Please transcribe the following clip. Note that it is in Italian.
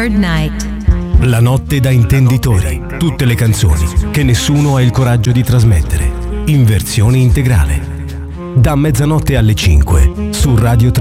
Third Night. La notte da intenditori. Tutte le canzoni che nessuno ha il coraggio di trasmettere. In versione integrale. Da mezzanotte alle 5 su Radio 3.